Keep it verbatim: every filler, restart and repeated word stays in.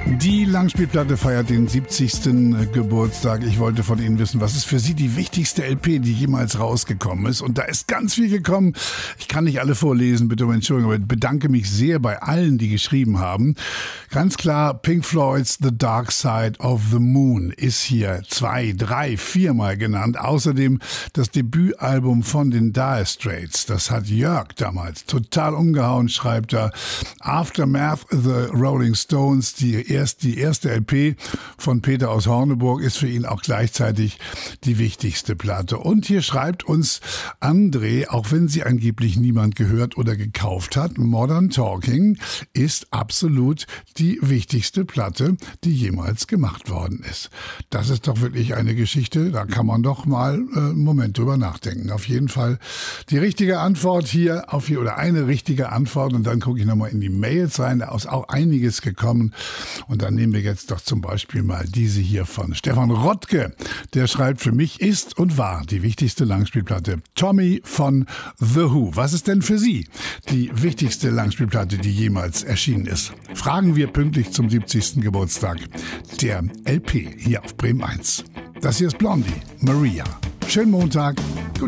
Die Langspielplatte feiert den siebzigsten Geburtstag. Ich wollte von Ihnen wissen, was ist für Sie die wichtigste L P, die jemals rausgekommen ist? Und da ist ganz viel gekommen. Ich kann nicht alle vorlesen, bitte um Entschuldigung, aber ich bedanke mich sehr bei allen, die geschrieben haben. Ganz klar, Pink Floyds The Dark Side of the Moon ist hier zwei, drei, viermal genannt. Außerdem das Debütalbum von den Dire Straits. Das hat Jörg damals total umgehauen, schreibt er. Aftermath, The Rolling Stones, die erst die erste L P von Peter aus Horneburg, ist für ihn auch gleichzeitig die wichtigste Platte. Und hier schreibt uns André, auch wenn sie angeblich niemand gehört oder gekauft hat, Modern Talking ist absolut die wichtigste Platte, die jemals gemacht worden ist. Das ist doch wirklich eine Geschichte, da kann man doch mal äh, einen Moment drüber nachdenken. Auf jeden Fall die richtige Antwort hier, auf hier oder eine richtige Antwort, und dann gucke ich nochmal in die Mails rein, da ist auch einiges gekommen. Und dann nehmen wir jetzt doch zum Beispiel mal diese hier von Stefan Rottke. Der schreibt, für mich ist und war die wichtigste Langspielplatte Tommy von The Who. Was ist denn für Sie die wichtigste Langspielplatte, die jemals erschienen ist? Fragen wir pünktlich zum siebzigsten Geburtstag der L P hier auf Bremen eins. Das hier ist Blondie, Maria. Schönen Montag.